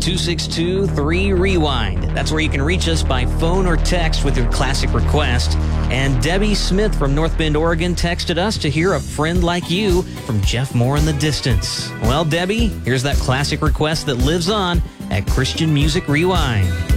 888-262-3REWIND. That's where you can reach us by phone or text with your classic request. And Debbie Smith from North Bend, Oregon texted us to hear A Friend Like You from Jeff Moore and the Distance. Well, Debbie, here's that classic request that lives on at Christian Music Rewind.